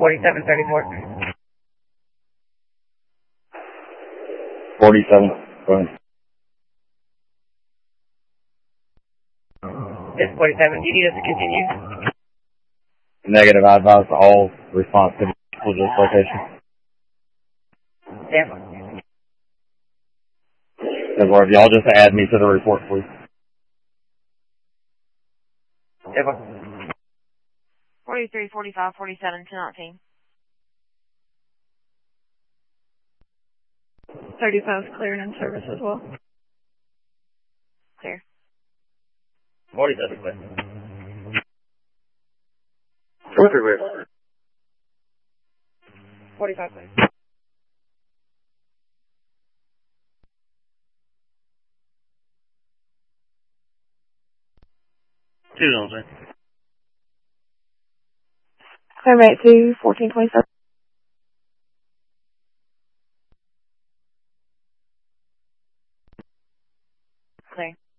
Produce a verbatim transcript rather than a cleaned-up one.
forty-seven thirty-four. forty-seven. Go ahead. It's forty-seven. Do you need us to continue? Negative. I advise all response to this location. Yeah. If y'all just add me to the report, please. forty-three, forty-five, forty-seven, two nineteen. thirty-five cleared in service as well. Clear. forty-seven clear. forty-three clear. forty-five clear. Two zones, man. Clear rate two, fourteen twenty-seven. Clear.